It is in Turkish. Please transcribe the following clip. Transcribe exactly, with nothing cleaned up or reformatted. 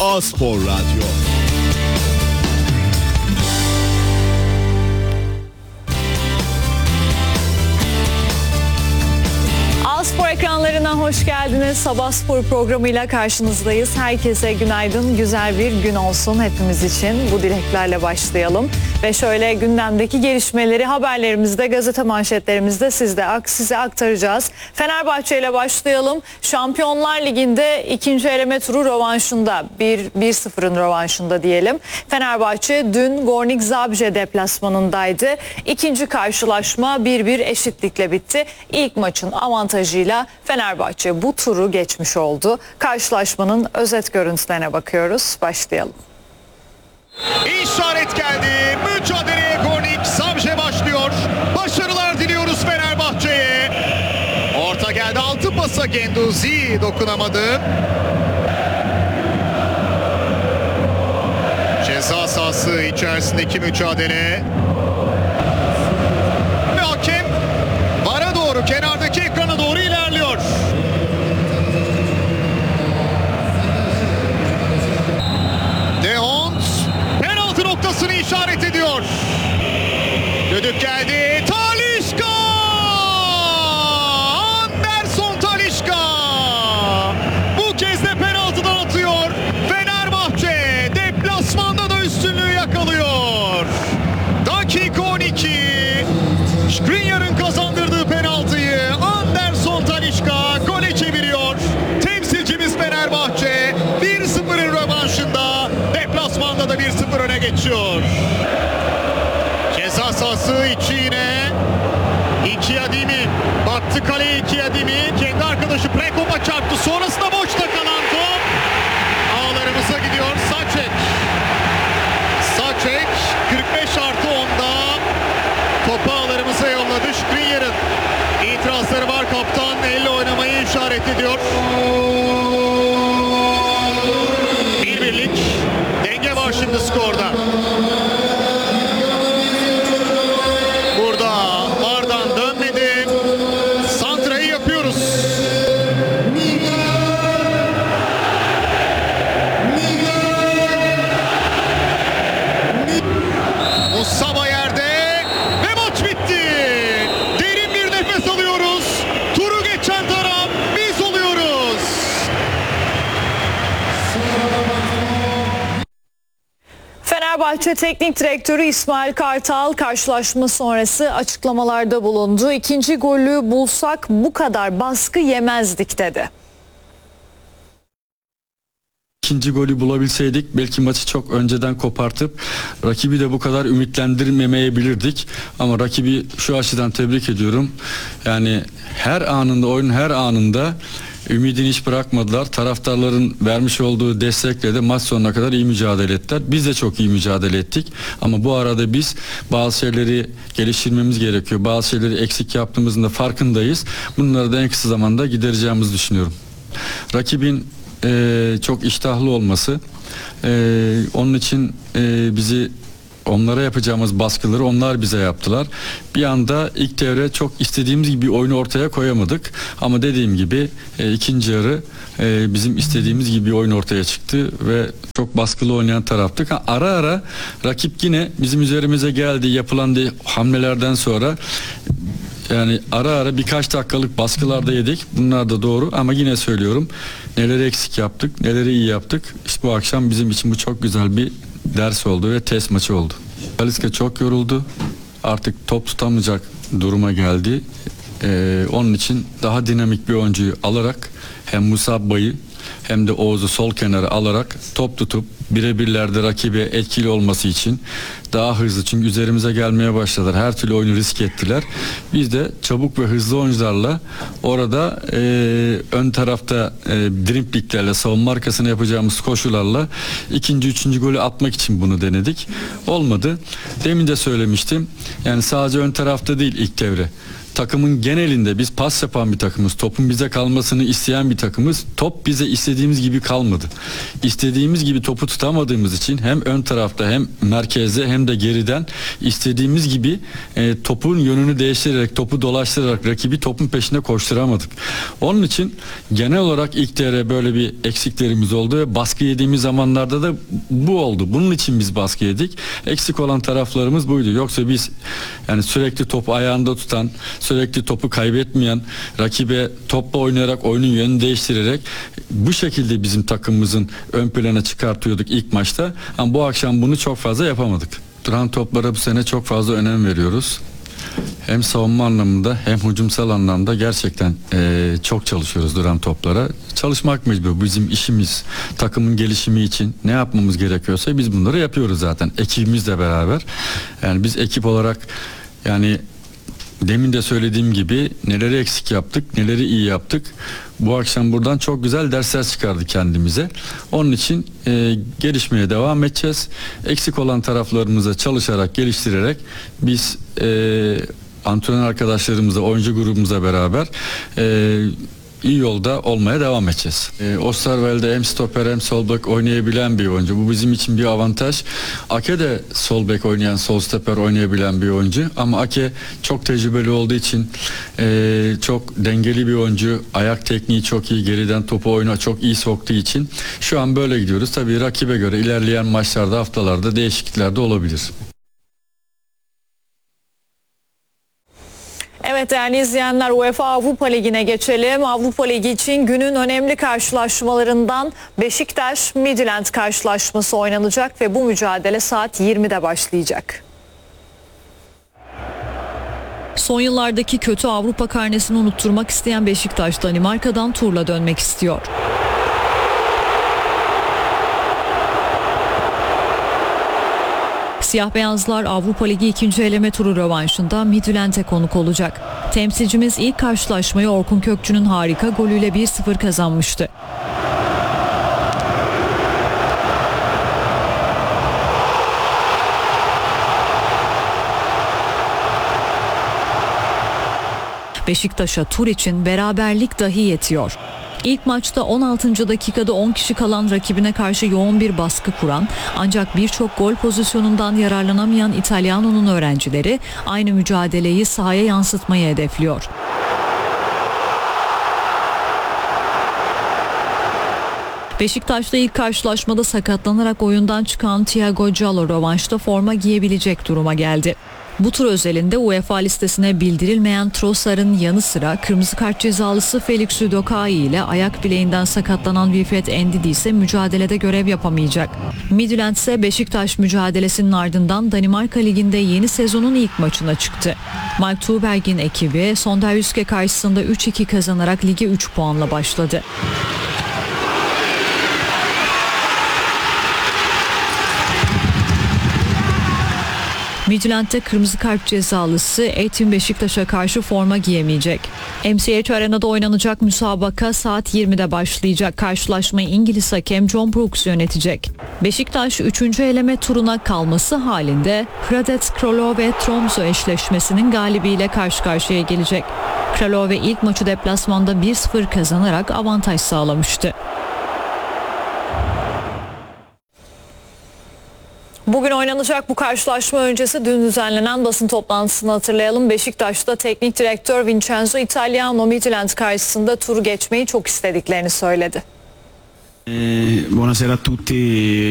A-Spor Radyo. A-Spor ekranlarına hoş geldiniz. Sabah Spor programıyla karşınızdayız. Herkese günaydın, güzel bir gün olsun hepimiz için. Bu dileklerle başlayalım. Ve şöyle gündemdeki gelişmeleri haberlerimizde, gazete manşetlerimizde sizde, size aktaracağız. Fenerbahçe ile başlayalım. Şampiyonlar Ligi'nde ikinci eleme turu rövanşında, bir sıfırın rövanşında diyelim. Fenerbahçe dün Gornik Zabrze deplasmanındaydı. İkinci karşılaşma bir bir eşitlikle bitti. İlk maçın avantajıyla Fenerbahçe bu turu geçmiş oldu. Karşılaşmanın özet görüntülerine bakıyoruz. Başlayalım. İşaret geldi. Mücadeleye Gornik Zabrze başlıyor. Başarılar diliyoruz Fenerbahçe'ye. Orta geldi. Altı pasa Genduzi dokunamadı. Ceza sahası içerisindeki mücadele. Ve hakem vara doğru, kenardaki ekrana doğru ilerliyor. De Hond penaltı noktasını işaret ediyor. Düdük geldi. Talisca! Anderson Talisca! Bu kez de penaltıdan atıyor. Fenerbahçe deplasmanda da üstünlüğü yakalıyor. Dakika on iki. Skriniar'ın kazandırdığı penaltıyı Anderson Talisca gole çeviriyor. Temsilcimiz Fenerbahçe bir sıfırın rövanşında, deplasmanda da bir sıfır öne geçiyor. Ceza sahası içi yine iki Adimi baktı kaleye. iki Adimi kendi arkadaşı Prekop'a çarptı, sonrasında boşta kalan top ağlarımıza gidiyor. Saçek Saçek kırk beş artı onda topu ağlarımıza yolladı. Skriniar'ın itirazları var. Kaptan elle oynamayı işaret ediyor. Bir birlik denge var şimdi skorda. Burada vardan dönmedi. Santra'yı yapıyoruz. Musaba yerde ve maç bitti. Derin bir nefes alıyoruz. Turu geçen taraf biz oluyoruz. Fenerbahçe Teknik Direktörü İsmail Kartal karşılaşma sonrası açıklamalarda bulundu. İkinci golü bulsak bu kadar baskı yemezdik dedi. İkinci golü bulabilseydik belki maçı çok önceden kopartıp rakibi de bu kadar ümitlendirmemeyebilirdik. Ama rakibi şu açıdan tebrik ediyorum. Yani her anında, oyunun her anında ümidini hiç bırakmadılar. Taraftarların vermiş olduğu destekle de maç sonuna kadar iyi mücadele ettiler. Biz de çok iyi mücadele ettik. Ama bu arada biz bazı şeyleri geliştirmemiz gerekiyor. Bazı şeyleri eksik yaptığımızın da farkındayız. Bunları da en kısa zamanda gidereceğimizi düşünüyorum. Rakibin Ee, çok iştahlı olması, ee, onun için ee, bizi onlara yapacağımız baskıları onlar bize yaptılar. Bir anda ilk devre çok istediğimiz gibi bir oyunu ortaya koyamadık. Ama dediğim gibi e, ikinci yarı e, bizim istediğimiz gibi bir oyun ortaya çıktı ve çok baskılı oynayan taraftık. Ha, ara ara rakip yine bizim üzerimize geldi, yapılan de, hamlelerden sonra. Yani ara ara birkaç dakikalık baskılarda yedik. Bunlar da doğru ama yine söylüyorum. Neleri eksik yaptık, neleri iyi yaptık. İşte bu akşam bizim için bu çok güzel bir ders oldu ve test maçı oldu. Talisca çok yoruldu. Artık top tutamayacak duruma geldi. Ee, onun için daha dinamik bir oyuncuyu alarak hem Musaba'yı hem de Oğuz'u sol kenara alarak top tutup birebirlerde rakibe etkili olması için daha hızlı, çünkü üzerimize gelmeye başladılar. Her türlü oyunu risk ettiler. Biz de çabuk ve hızlı oyuncularla orada e, ön tarafta e, driplinglerle, savunma arkasına yapacağımız koşularla ikinci, üçüncü golü atmak için bunu denedik. Olmadı. Demin de söylemiştim. Yani sadece ön tarafta değil ilk devre. takımın genelinde biz pas yapan bir takımız. Topun bize kalmasını isteyen bir takımız. Top bize istediğimiz gibi kalmadı. İstediğimiz gibi topu tutamadığımız için hem ön tarafta hem merkezde hem de geriden istediğimiz gibi e, topun yönünü değiştirerek, topu dolaştırarak rakibi topun peşinde koşturamadık. Onun için genel olarak ilk devre böyle bir eksiklerimiz oldu ve baskı yediğimiz zamanlarda da bu oldu. Bunun için biz baskı yedik. Eksik olan taraflarımız buydu. Yoksa biz yani sürekli topu ayağında tutan, sürekli topu kaybetmeyen, rakibe topla oynayarak, oyunun yönünü değiştirerek bu şekilde bizim takımımızın ön plana çıkartıyorduk ilk maçta. Ama bu akşam bunu çok fazla yapamadık. Duran toplara bu sene çok fazla önem veriyoruz. Hem savunma anlamında hem hücumsal anlamda gerçekten e, çok çalışıyoruz duran toplara. Çalışmak mecbur. Bizim işimiz, takımın gelişimi için ne yapmamız gerekiyorsa biz bunları yapıyoruz zaten. Ekibimizle beraber. Yani biz ekip olarak yani demin de söylediğim gibi neleri eksik yaptık, neleri iyi yaptık. Bu akşam buradan çok güzel dersler çıkardık kendimize. Onun için e, gelişmeye devam edeceğiz. Eksik olan taraflarımıza çalışarak, geliştirerek biz e, antrenör arkadaşlarımızla, oyuncu grubumuzla beraber e, iyi yolda olmaya devam edeceğiz. E, Osterwelde hem stoper hem sol bek oynayabilen bir oyuncu. Bu bizim için bir avantaj. Ake de sol bek oynayan, sol stoper oynayabilen bir oyuncu. Ama Ake çok tecrübeli olduğu için e, çok dengeli bir oyuncu. Ayak tekniği çok iyi. Geriden topu oyuna çok iyi soktuğu için şu an böyle gidiyoruz. Tabii rakibe göre ilerleyen maçlarda, haftalarda değişiklikler de olabilir. Evet değerli izleyenler, UEFA Avrupa Ligi'ne geçelim. Avrupa Ligi için günün önemli karşılaşmalarından Beşiktaş Midtjylland karşılaşması oynanacak ve bu mücadele saat yirmide başlayacak. Son yıllardaki kötü Avrupa karnesini unutturmak isteyen Beşiktaş Danimarka'dan turla dönmek istiyor. Siyah beyazlar Avrupa Ligi ikinci eleme turu rövanşında Midtjylland'e konuk olacak. Temsilcimiz ilk karşılaşmayı Orkun Kökçü'nün harika golüyle bir sıfır kazanmıştı. Beşiktaş'a tur için beraberlik dahi yetiyor. İlk maçta on altıncı dakikada on kişi kalan rakibine karşı yoğun bir baskı kuran ancak birçok gol pozisyonundan yararlanamayan İtalyano'nun öğrencileri aynı mücadeleyi sahaya yansıtmayı hedefliyor. Beşiktaş'ta ilk karşılaşmada sakatlanarak oyundan çıkan Thiago Giallo rövanşta forma giyebilecek duruma geldi. Bu tur özelinde UEFA listesine bildirilmeyen Trossard'ın yanı sıra kırmızı kart cezalısı Felix Udokai ile ayak bileğinden sakatlanan Wilfred Ndidi ise mücadelede görev yapamayacak. Midtjylland ise Beşiktaş mücadelesinin ardından Danimarka Ligi'nde yeni sezonun ilk maçına çıktı. Mark Tuğberg'in ekibi Sonderjyske karşısında üç iki kazanarak lige üç puanla başladı. Midtjylland'de kırmızı kart cezalısı Eytun Beşiktaş'a karşı forma giyemeyecek. M C H Arena'da oynanacak müsabaka saat yirmide başlayacak. Karşılaşmayı İngiliz hakem John Brooks yönetecek. Beşiktaş üçüncü eleme turuna kalması halinde Hradec Kralove Tromsø eşleşmesinin galibiyle karşı karşıya gelecek. Kralove ilk maçı deplasmanda bir sıfır kazanarak avantaj sağlamıştı. Bugün oynanacak bu karşılaşma öncesi dün düzenlenen basın toplantısını hatırlayalım. Beşiktaş'ta teknik direktör Vincenzo Italiano Midtjylland karşısında turu geçmeyi çok istediklerini söyledi. Eh, buonasera a tutti.